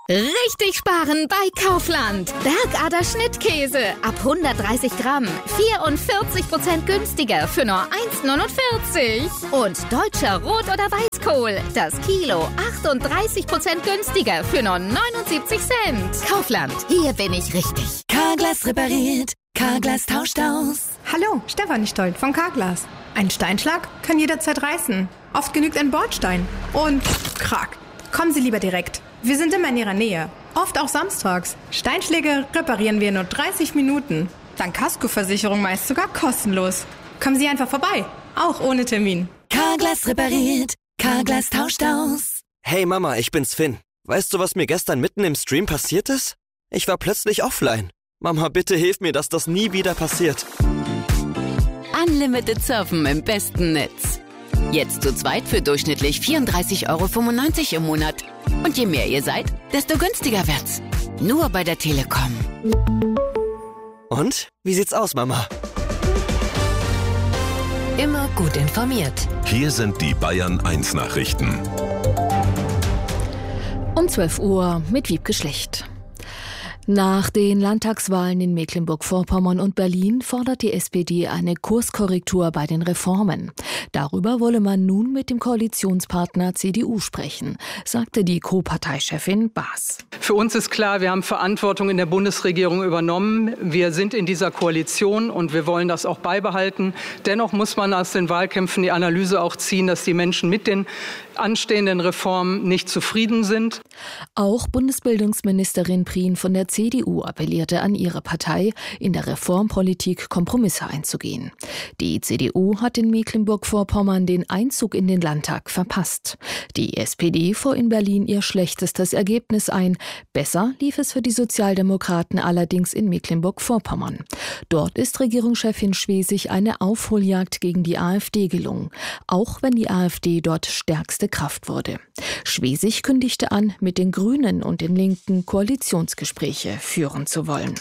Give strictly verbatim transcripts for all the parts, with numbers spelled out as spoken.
Richtig sparen bei Kaufland. Bergader Schnittkäse ab hundertdreißig Gramm. vierundvierzig Prozent günstiger für nur eins Komma neunundvierzig. Und deutscher Rot- oder Weißkohl. Das Kilo achtunddreißig Prozent günstiger für nur neunundsiebzig Cent. Kaufland, hier bin ich richtig. Carglass repariert. Carglass tauscht aus. Hallo, Stefanie Stolt von Carglass. Ein Steinschlag kann jederzeit reißen. Oft genügt ein Bordstein. Und krack. Kommen Sie lieber direkt. Wir sind immer in Ihrer Nähe. Oft auch samstags. Steinschläge reparieren wir in nur dreißig Minuten. Dank Kaskoversicherung meist sogar kostenlos. Kommen Sie einfach vorbei. Auch ohne Termin. Carglass repariert. Carglass tauscht aus. Hey Mama, ich bin's Finn. Weißt du, was mir gestern mitten im Stream passiert ist? Ich war plötzlich offline. Mama, bitte hilf mir, dass das nie wieder passiert. Unlimited Surfen im besten Netz. Jetzt zu zweit für durchschnittlich vierunddreißig Euro fünfundneunzig im Monat. Und je mehr ihr seid, desto günstiger wird's. Nur bei der Telekom. Und? Wie sieht's aus, Mama? Immer gut informiert. Hier sind die Bayern eins Nachrichten. Um zwölf Uhr mit Wiebke Schlecht. Nach den Landtagswahlen in Mecklenburg-Vorpommern und Berlin fordert die S P D eine Kurskorrektur bei den Reformen. Darüber wolle man nun mit dem Koalitionspartner C D U sprechen, sagte die Co-Parteichefin Baas. Für uns ist klar, wir haben Verantwortung in der Bundesregierung übernommen. Wir sind in dieser Koalition und wir wollen das auch beibehalten. Dennoch muss man aus den Wahlkämpfen die Analyse auch ziehen, dass die Menschen mit den anstehenden Reformen nicht zufrieden sind. Auch Bundesbildungsministerin Prien von der C D U appellierte an ihre Partei, in der Reformpolitik Kompromisse einzugehen. Die C D U hat in Mecklenburg-Vorpommern den Einzug in den Landtag verpasst. Die S P D fuhr in Berlin ihr schlechtestes Ergebnis ein. Besser lief es für die Sozialdemokraten allerdings in Mecklenburg-Vorpommern. Dort ist Regierungschefin Schwesig eine Aufholjagd gegen die AfD gelungen, auch wenn die AfD dort stärkste Kraft wurde. Schwesig kündigte an, mit den Grünen und den Linken Koalitionsgespräche führen zu wollen.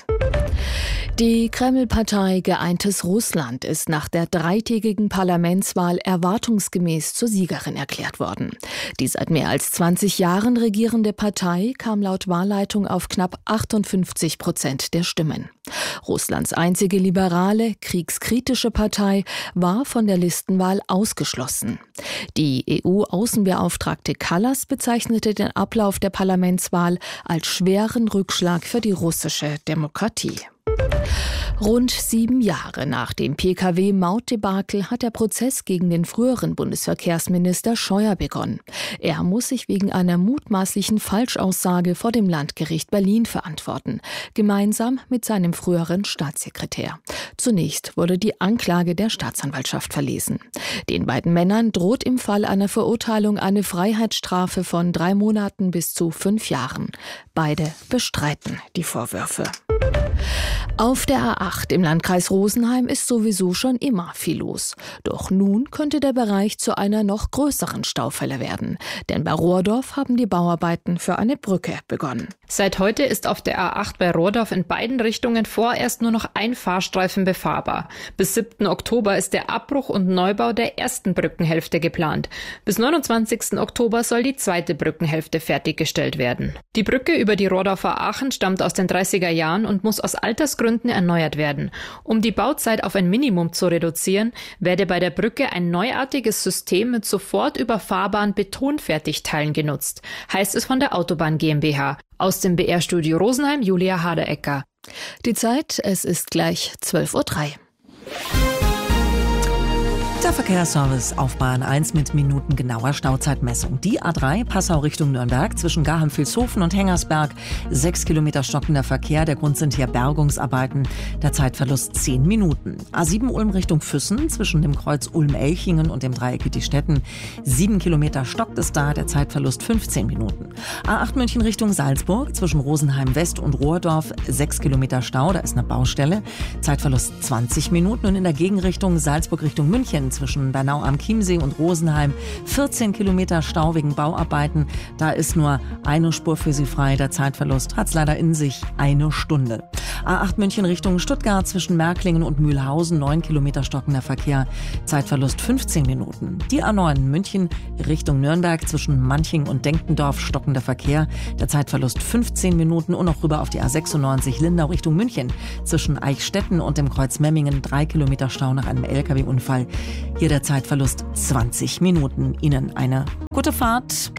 Die Kreml-Partei Geeintes Russland ist nach der dreitägigen Parlamentswahl erwartungsgemäß zur Siegerin erklärt worden. Die seit mehr als zwanzig Jahren regierende Partei kam laut Wahlleitung auf knapp achtundfünfzig Prozent der Stimmen. Russlands einzige liberale, kriegskritische Partei war von der Listenwahl ausgeschlossen. Die E U-Außenbeauftragte Kallas bezeichnete den Ablauf der Parlamentswahl als schweren Rückschlag für die russische Demokratie. Rund sieben Jahre nach dem P K W-Mautdebakel hat der Prozess gegen den früheren Bundesverkehrsminister Scheuer begonnen. Er muss sich wegen einer mutmaßlichen Falschaussage vor dem Landgericht Berlin verantworten, gemeinsam mit seinem früheren Staatssekretär. Zunächst wurde die Anklage der Staatsanwaltschaft verlesen. Den beiden Männern droht im Fall einer Verurteilung eine Freiheitsstrafe von drei Monaten bis zu fünf Jahren. Beide bestreiten die Vorwürfe. Auf der A acht im Landkreis Rosenheim ist sowieso schon immer viel los. Doch nun könnte der Bereich zu einer noch größeren Staufälle werden. Denn bei Rohrdorf haben die Bauarbeiten für eine Brücke begonnen. Seit heute ist auf der A acht bei Rohrdorf in beiden Richtungen vorerst nur noch ein Fahrstreifen befahrbar. Bis siebten Oktober ist der Abbruch und Neubau der ersten Brückenhälfte geplant. Bis neunundzwanzigsten Oktober soll die zweite Brückenhälfte fertiggestellt werden. Die Brücke über die Rohrdorfer Aachen stammt aus den dreißiger Jahren und muss aus Altersgründen erneuert werden. Um die Bauzeit auf ein Minimum zu reduzieren, werde bei der Brücke ein neuartiges System mit sofort überfahrbaren Betonfertigteilen genutzt, heißt es von der Autobahn GmbH. Aus dem B R-Studio Rosenheim, Julia Haderecker. Die Zeit, es ist gleich zwölf Uhr drei. Der Verkehrsservice auf Bahn eins mit minutengenauer Stauzeitmessung. Die A drei Passau Richtung Nürnberg zwischen Garheim-Vilshofen und Hengersberg. Sechs Kilometer stockender Verkehr. Der Grund sind hier Bergungsarbeiten. Der Zeitverlust zehn Minuten. A sieben Ulm Richtung Füssen zwischen dem Kreuz Ulm-Elchingen und dem Dreieck Wittistetten. Sieben Kilometer stockt es da. Der Zeitverlust fünfzehn Minuten. A acht München Richtung Salzburg zwischen Rosenheim West und Rohrdorf. Sechs Kilometer Stau. Da ist eine Baustelle. Zeitverlust zwanzig Minuten. Und in der Gegenrichtung Salzburg Richtung München zwischen Bernau am Chiemsee und Rosenheim vierzehn Kilometer Stau wegen Bauarbeiten. Da ist nur eine Spur für Sie frei. Der Zeitverlust hat es leider in sich, eine Stunde. A acht München Richtung Stuttgart zwischen Märklingen und Mühlhausen, neun Kilometer stockender Verkehr, Zeitverlust fünfzehn Minuten. Die A neun München Richtung Nürnberg zwischen Manching und Denkendorf, stockender Verkehr, der Zeitverlust fünfzehn Minuten und noch rüber auf die A sechsundneunzig Lindau Richtung München zwischen Eichstätten und dem Kreuz Memmingen, drei Kilometer Stau nach einem L K W-Unfall. Hier der Zeitverlust zwanzig Minuten. Ihnen eine gute Fahrt.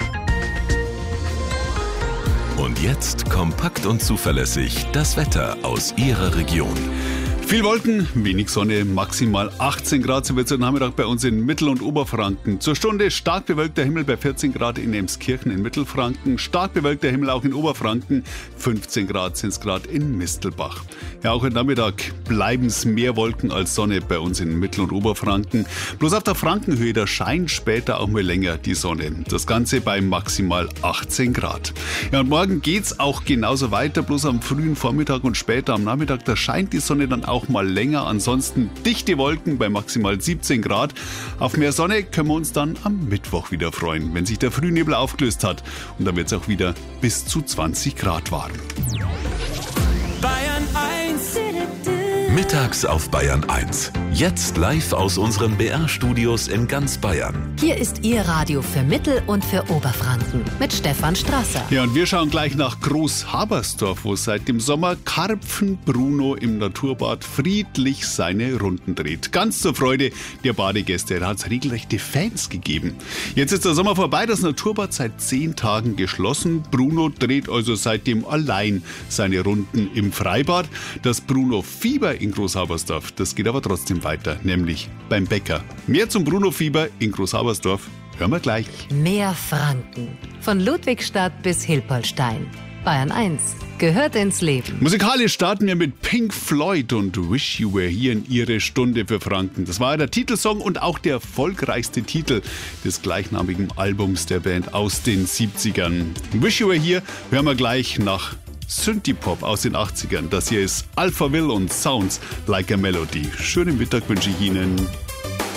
Und jetzt kompakt und zuverlässig das Wetter aus Ihrer Region. Viel Wolken, wenig Sonne, maximal achtzehn Grad sind wir heute Nachmittag bei uns in Mittel- und Oberfranken. Zur Stunde stark bewölkter Himmel bei vierzehn Grad in Emskirchen in Mittelfranken, stark bewölkter Himmel auch in Oberfranken, fünfzehn Grad sind es gerade in Mistelbach. Ja, auch heute Nachmittag bleiben es mehr Wolken als Sonne bei uns in Mittel- und Oberfranken. Bloß auf der Frankenhöhe, da scheint später auch mal länger die Sonne. Das Ganze bei maximal achtzehn Grad. Ja, und morgen geht's auch genauso weiter, bloß am frühen Vormittag und später am Nachmittag, da scheint die Sonne dann auch mal länger. Ansonsten dichte Wolken bei maximal siebzehn Grad. Auf mehr Sonne können wir uns dann am Mittwoch wieder freuen, wenn sich der Frühnebel aufgelöst hat. Und dann wird es auch wieder bis zu zwanzig Grad warm. Bayern eins. Mittags auf Bayern eins. Jetzt live aus unseren B R-Studios in ganz Bayern. Hier ist Ihr Radio für Mittel- und für Oberfranken mit Stefan Strasser. Ja, und wir schauen gleich nach Großhabersdorf, wo seit dem Sommer Karpfen Bruno im Naturbad friedlich seine Runden dreht. Ganz zur Freude der Badegäste. Da hat es regelrechte Fans gegeben. Jetzt ist der Sommer vorbei, das Naturbad seit zehn Tagen geschlossen. Bruno dreht also seitdem allein seine Runden im Freibad. Das Bruno-Fieber in Großhabersdorf, das geht aber trotzdem weiter, nämlich beim Bäcker. Mehr zum Bruno-Fieber in Großhabersdorf hören wir gleich. Mehr Franken. Von Ludwigstadt bis Hilpolstein. Bayern eins gehört ins Leben. Musikalisch starten wir mit Pink Floyd und Wish You Were Here in ihre Stunde für Franken. Das war der Titelsong und auch der erfolgreichste Titel des gleichnamigen Albums der Band aus den siebzigern. Wish You Were Here hören wir gleich nach Synthie-Pop aus den achtzigern. Das hier ist Alphaville und Sounds Like a Melody. Schönen Mittag wünsche ich Ihnen.